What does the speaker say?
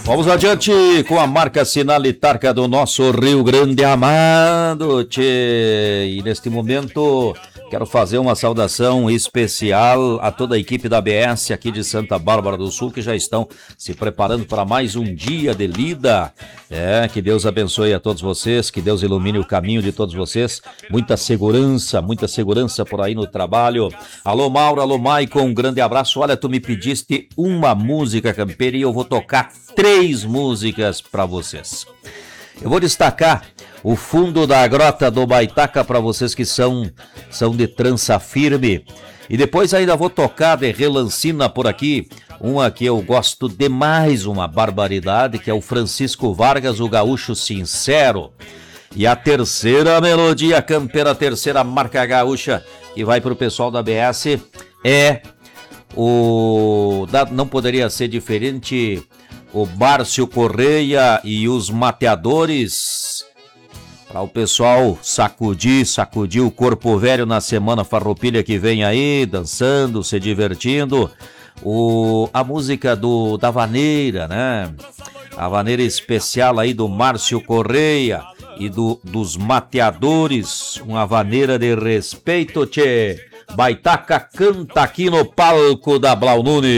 Vamos adiante com a marca sinalitarca do nosso Rio Grande amado, tchê. E neste momento quero fazer uma saudação especial a toda a equipe da ABS aqui de Santa Bárbara do Sul, que já estão se preparando para mais um dia de lida. Que Deus abençoe a todos vocês, que Deus ilumine o caminho de todos vocês. Muita segurança por aí no trabalho. Alô Mauro, alô Maicon, um grande abraço. Olha, tu me pediste uma música, campeira, e eu vou tocar 3 músicas para vocês. Eu vou destacar o Fundo da Grota do Baitaca para vocês que são de trança firme. E depois ainda vou tocar de relancina por aqui, uma que eu gosto demais, uma barbaridade, que é o Francisco Vargas, o Gaúcho Sincero. E a terceira melodia campeira, a terceira marca gaúcha que vai para o pessoal da ABS é não poderia ser diferente, o Márcio Correia e os Mateadores, para o pessoal sacudir o corpo velho na semana farroupilha que vem aí, dançando, se divertindo. A música da vaneira, né? A vaneira especial aí do Márcio Correia e dos Mateadores, uma vaneira de respeito, tchê. Baitaca canta aqui no palco da Blau Nunes.